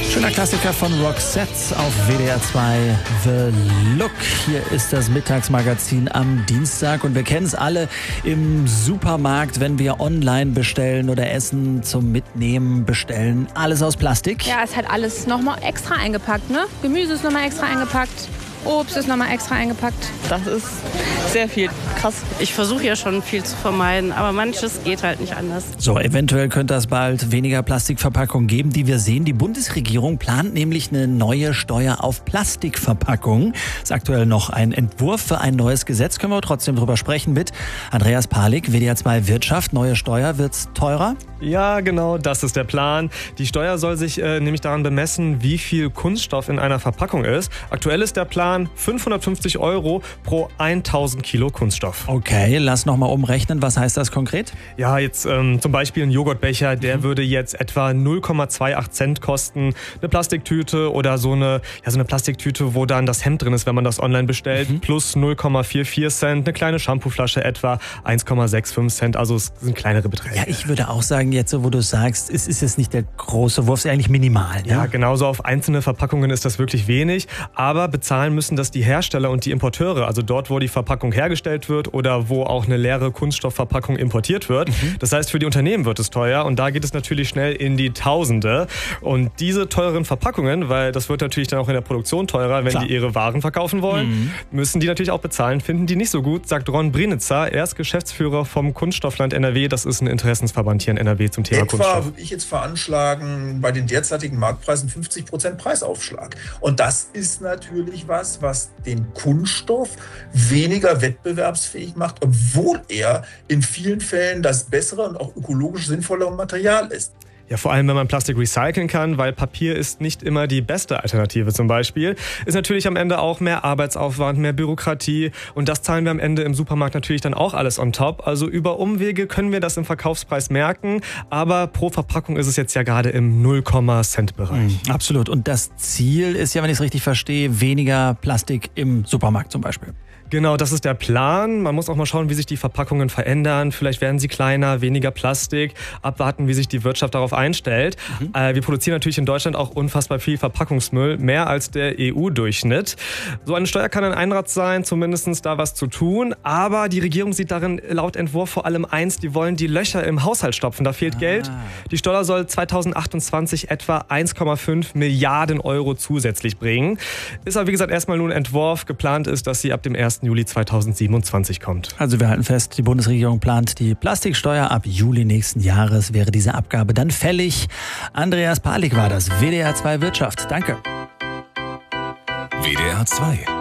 Schöner Klassiker von Roxette auf WDR 2, The Look. Hier ist das Mittagsmagazin am Dienstag und wir kennen es alle im Supermarkt, wenn wir online bestellen oder Essen zum Mitnehmen bestellen. Alles aus Plastik. Ja, ist halt alles nochmal extra eingepackt, ne? Gemüse ist nochmal extra eingepackt. Obst ist nochmal extra eingepackt. Das ist sehr viel. Krass. Ich versuche ja schon viel zu vermeiden, aber manches geht halt nicht anders. So, eventuell könnte es bald weniger Plastikverpackungen geben, die wir sehen. Die Bundesregierung plant nämlich eine neue Steuer auf Plastikverpackungen. Ist aktuell noch ein Entwurf für ein neues Gesetz. Können wir trotzdem drüber sprechen mit Andreas Palik, WDR 2 Wirtschaft. Neue Steuer, wird's teurer? Ja, genau, das ist der Plan. Die Steuer soll sich nämlich daran bemessen, wie viel Kunststoff in einer Verpackung ist. Aktuell ist der Plan 550 € pro 1000 Kilo Kunststoff. Okay, lass nochmal umrechnen. Was heißt das konkret? Ja, jetzt zum Beispiel ein Joghurtbecher, der würde jetzt etwa 0,28 Cent kosten. Eine Plastiktüte oder so eine Plastiktüte, wo dann das Hemd drin ist, wenn man das online bestellt, plus 0,44 Cent. Eine kleine Shampooflasche etwa 1,65 Cent. Also es sind kleinere Beträge. Ja, ich würde auch sagen, jetzt so, wo du sagst, es ist jetzt nicht der große Wurf, es ist eigentlich minimal. Ja, genauso auf einzelne Verpackungen ist das wirklich wenig. Aber bezahlen müssen das die Hersteller und die Importeure. Also dort, wo die Verpackung hergestellt wird oder wo auch eine leere Kunststoffverpackung importiert wird. Das heißt, für die Unternehmen wird es teuer und da geht es natürlich schnell in die Tausende. Und diese teuren Verpackungen, weil das wird natürlich dann auch in der Produktion teurer, wenn die ihre Waren verkaufen wollen, müssen die natürlich auch bezahlen. Finden die nicht so gut, sagt Ron Brinitzer. Er ist Geschäftsführer vom Kunststoffland NRW. Das ist ein Interessensverband hier in NRW zum Thema Kunststoff. Würde ich jetzt veranschlagen, bei den derzeitigen Marktpreisen 50% Preisaufschlag. Und das ist natürlich was den Kunststoff weniger wettbewerbsfähig macht, obwohl er in vielen Fällen das bessere und auch ökologisch sinnvollere Material ist. Ja, vor allem, wenn man Plastik recyceln kann, weil Papier ist nicht immer die beste Alternative zum Beispiel. Ist natürlich am Ende auch mehr Arbeitsaufwand, mehr Bürokratie und das zahlen wir am Ende im Supermarkt natürlich dann auch alles on top. Also über Umwege können wir das im Verkaufspreis merken, aber pro Verpackung ist es jetzt ja gerade im 0,Cent-Bereich. Absolut. Und das Ziel ist ja, wenn ich es richtig verstehe, weniger Plastik im Supermarkt zum Beispiel. Genau, das ist der Plan. Man muss auch mal schauen, wie sich die Verpackungen verändern. Vielleicht werden sie kleiner, weniger Plastik. Abwarten, wie sich die Wirtschaft darauf einstellt. Wir produzieren natürlich in Deutschland auch unfassbar viel Verpackungsmüll, mehr als der EU-Durchschnitt. So eine Steuer kann ein Einrad sein, zumindest da was zu tun. Aber die Regierung sieht darin laut Entwurf vor allem eins, die wollen die Löcher im Haushalt stopfen. Da fehlt Geld. Die Steuer soll 2028 etwa 1,5 Milliarden € zusätzlich bringen. Ist aber wie gesagt erstmal nur ein Entwurf. Geplant ist, dass sie ab dem 1. Juli 2027 kommt. Also wir halten fest, die Bundesregierung plant die Plastiksteuer. Ab Juli nächsten Jahres wäre diese Abgabe dann fällig. Andreas Palik war das, WDR 2 Wirtschaft. Danke. WDR 2